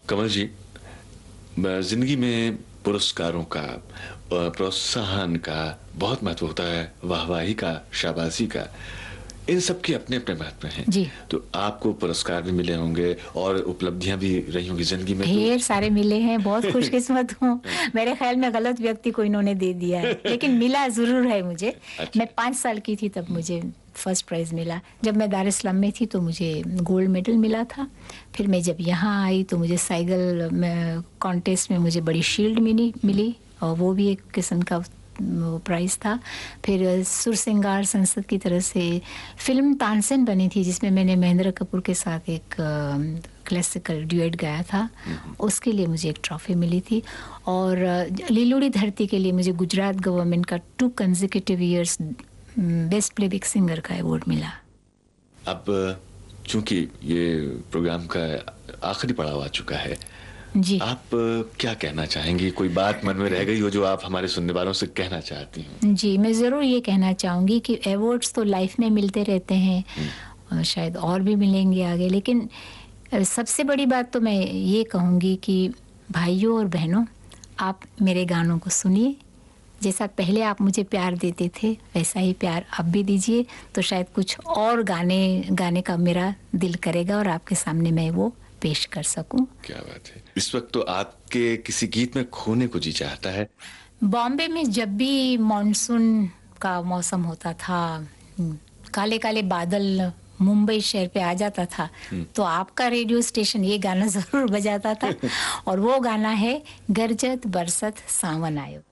कमल जी, जिंदगी में पुरस्कारों का, प्रोत्साहन का बहुत महत्व होता है, वाहवाही का, शाबाशी का। इन सब के अपने अपने महत्व हैं। जी। तो आपको पुरस्कार भी मिले होंगे और उपलब्धियां भी रही होंगी जिंदगी में, तो ढेर सारे मिले हैं, बहुत खुशकिस्मत हूँ। मेरे ख्याल में गलत व्यक्ति को इन्होंने दे दिया है, लेकिन मिला ज़रूर है मुझे। अच्छा। मैं 5 साल की थी तब मुझे फर्स्ट प्राइज़ मिला। जब मैं दार इस्लाम में थी तो मुझे गोल्ड मेडल मिला था। फिर मैं जब यहाँ आई तो मुझे साइकिल में कॉन्टेस्ट में मुझे बड़ी शील्ड मिली और वो भी एक किस्म का वो प्राइज़ था। फिर सुरसिंगार संसद की तरफ से फिल्म तानसेन बनी थी जिसमें मैंने महेंद्र कपूर के साथ एक क्लासिकल ड्यूएट गाया था। उसके लिए मुझे एक ट्रॉफी मिली थी। और लीलोड़ी धरती के लिए मुझे गुजरात गवर्नमेंट का 2 consecutive years best playback singer का अवार्ड मिला। अब चूंकि ये प्रोग्राम का आखिरी पड़ाव आ चुका है, जी। आप क्या कहना चाहेंगी? कोई बात मन में रह गई हो जो आप हमारे सुनने वालों से कहना चाहती हैं? जी, मैं ज़रूर ये कहना चाहूँगी कि अवार्ड्स तो लाइफ में मिलते रहते हैं और शायद और भी मिलेंगे आगे, लेकिन सबसे बड़ी बात तो मैं ये कहूँगी कि भाइयों और बहनों, आप मेरे गानों को सुनिए। जैसा पहले आप मुझे प्यार देते थे वैसा ही प्यार अब भी दीजिए, तो शायद कुछ और गाने गाने का मेरा दिल करेगा और आपके सामने मैं वो पेश कर सकूं। क्या बात है। इस वक्त तो आपके किसी गीत में खोने को जी चाहता है। बॉम्बे में जब भी मॉनसून का मौसम होता था, काले काले बादल मुंबई शहर पे आ जाता था, तो आपका रेडियो स्टेशन ये गाना जरूर बजाता था और वो गाना है गरजत बरसत सावन आयो।